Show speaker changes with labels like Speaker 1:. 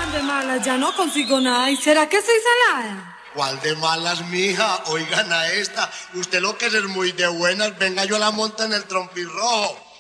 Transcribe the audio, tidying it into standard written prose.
Speaker 1: tan de malas, ya no consigo nada. ¿Y será que soy salada?
Speaker 2: ¿Cuál de malas, mija? Oigan a esta. Usted lo que es muy de buenas. Venga, yo la monto en el trompirrojo.